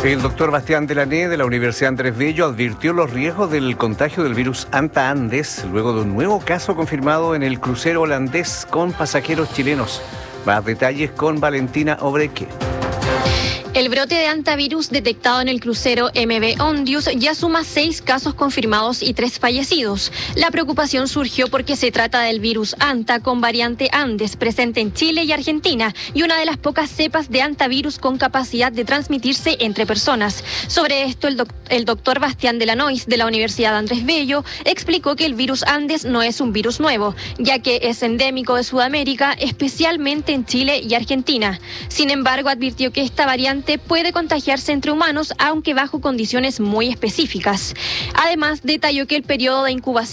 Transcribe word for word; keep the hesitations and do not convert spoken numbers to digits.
El doctor Bastián Delané de la Universidad Andrés Bello advirtió los riesgos del contagio del virus Anta Andes luego de un nuevo caso confirmado en el crucero holandés con pasajeros chilenos. Más detalles con Valentina Obreque. El brote de antivirus detectado en el crucero M V Ondius ya suma seis casos confirmados y tres fallecidos. La preocupación surgió porque se trata del virus Anta con variante Andes presente en Chile y Argentina y una de las pocas cepas de antivirus con capacidad de transmitirse entre personas. Sobre esto, el, doc el doctor Bastián Delané de la Universidad Andrés Bello explicó que el virus Andes no es un virus nuevo, ya que es endémico de Sudamérica, especialmente en Chile y Argentina. Sin embargo, advirtió que esta variante puede contagiarse entre humanos, aunque bajo condiciones muy específicas. Además, detalló que el periodo de incubación